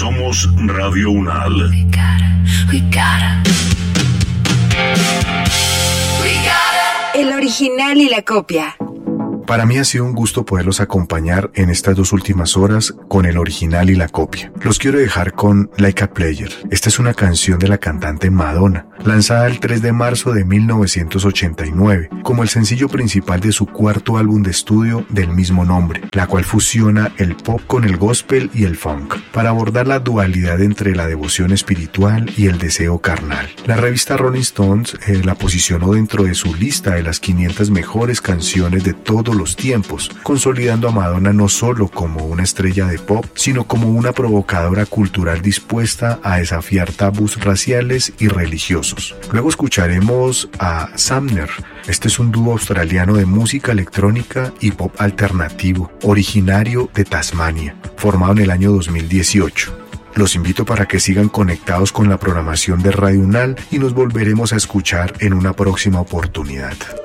Somos Radio Unal. El original y la copia. Para mí ha sido un gusto poderlos acompañar en estas 2 últimas horas con el original y la copia. Los quiero dejar con Like a Player. Esta es una canción de la cantante Madonna, lanzada el 3 de marzo de 1989, como el sencillo principal de su 4º álbum de estudio del mismo nombre, la cual fusiona el pop con el gospel y el funk, para abordar la dualidad entre la devoción espiritual y el deseo carnal. La revista Rolling Stones la posicionó dentro de su lista de las 500 mejores canciones de todos los tiempos, consolidando a Madonna no solo como una estrella de pop, sino como una provocadora cultural dispuesta a desafiar tabús raciales y religiosos. Luego escucharemos a Sumner. Este es un dúo australiano de música electrónica y pop alternativo, originario de Tasmania, formado en el año 2018. Los invito para que sigan conectados con la programación de Radio Unal y nos volveremos a escuchar en una próxima oportunidad.